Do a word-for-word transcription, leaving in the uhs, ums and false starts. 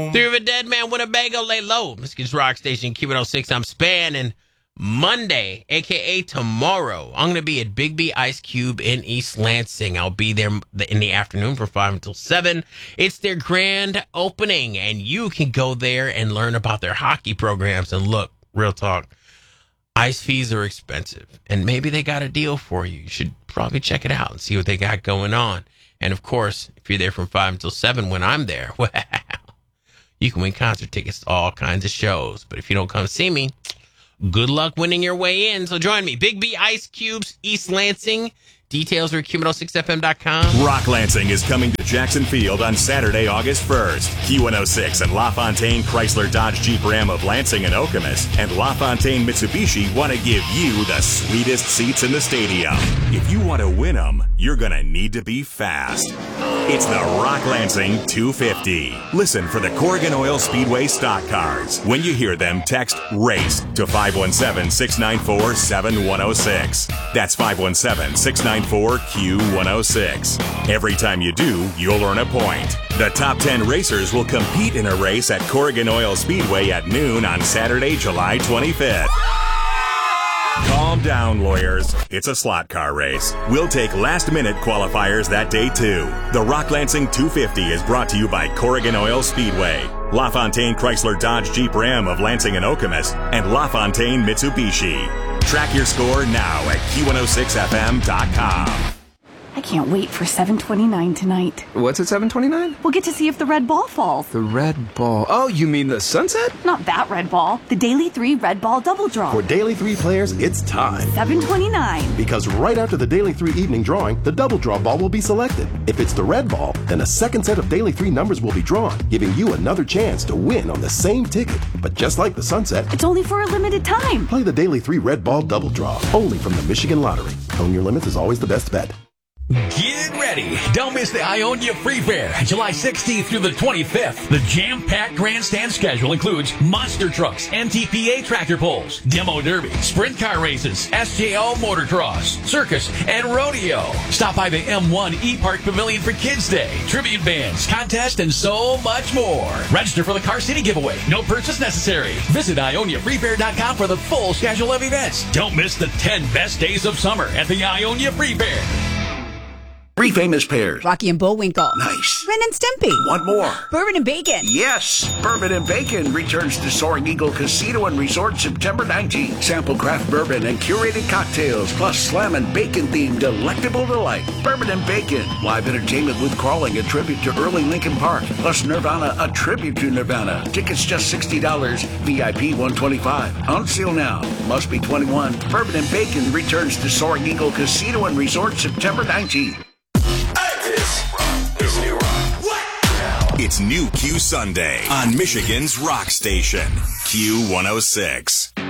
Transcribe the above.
Three of a Dead Man, Winnebago, lay low. Michigan's Rock Station, Q one oh six. I'm Span, and Monday, a k a tomorrow, I'm going to be at Big B Ice Cube in East Lansing. I'll be there in the afternoon from five until seven. It's their grand opening, and you can go there and learn about their hockey programs. And look, real talk, ice fees are expensive, and maybe they got a deal for you. You should probably check it out and see what they got going on. And, of course, if you're there from five until seven when I'm there, well, you can win concert tickets to all kinds of shows. But if you don't come see me, good luck winning your way in. So join me. Big B Ice Cubes, East Lansing. Details are at Q one oh six F M dot com. Rock Lansing is coming to Jackson Field on Saturday, August first. Q one oh six and LaFontaine Chrysler Dodge Jeep Ram of Lansing and Okemos and LaFontaine Mitsubishi want to give you the sweetest seats in the stadium. If you want to win them, you're going to need to be fast. It's the Rock Lansing two fifty. Listen for the Corrigan Oil Speedway stock cars. When you hear them, text RACE to five one seven, six nine four, seven one oh six. That's five one seven, six nine four, Q one oh six. Every time you do, you'll earn a point. The top ten racers will compete in a race at Corrigan Oil Speedway at noon on Saturday, July twenty-fifth. Calm down, lawyers. It's a slot car race. We'll take last-minute qualifiers that day, too. The Rock Lansing two fifty is brought to you by Corrigan Oil Speedway, LaFontaine Chrysler Dodge Jeep Ram of Lansing and Okemos, and LaFontaine Mitsubishi. Track your score now at Q one oh six F M dot com. I can't wait for seven twenty-nine tonight. What's at seven twenty-nine? We'll get to see if the red ball falls. The red ball. Oh, you mean the sunset? Not that red ball. The Daily three Red Ball Double Draw. For Daily three players, it's time. seven twenty-nine. Because right after the Daily three evening drawing, the double draw ball will be selected. If it's the red ball, then a second set of Daily three numbers will be drawn, giving you another chance to win on the same ticket. But just like the sunset, it's only for a limited time. Play the Daily three Red Ball Double Draw, only from the Michigan Lottery. Own your limits is always the best bet. Get ready. Don't miss the Ionia Free Fair, July sixteenth through the twenty-fifth. The jam-packed grandstand schedule includes monster trucks, N T P A tractor pulls, demo derby, sprint car races, S J O motocross, circus, and rodeo. Stop by the M one E-Park Pavilion for Kids Day, tribute bands, contest, and so much more. Register for the Car City giveaway. No purchase necessary. Visit Ionia Free Fair dot com for the full schedule of events. Don't miss the ten best days of summer at the Ionia Free Fair. Three famous pairs. Rocky and Bullwinkle. Nice. Ren and Stimpy. One more. Bourbon and Bacon. Yes. Bourbon and Bacon returns to Soaring Eagle Casino and Resort September nineteenth. Sample craft bourbon and curated cocktails, plus slam and bacon themed delectable delight. Bourbon and Bacon. Live entertainment with Crawling, a tribute to early Linkin Park. Plus Nirvana, a tribute to Nirvana. Tickets just sixty dollars. V I P one hundred twenty-five dollars. On sale now. Must be twenty-one. Bourbon and Bacon returns to Soaring Eagle Casino and Resort September nineteenth. This is new rock. What? It's New Q Sunday on Michigan's Rock Station, Q one oh six.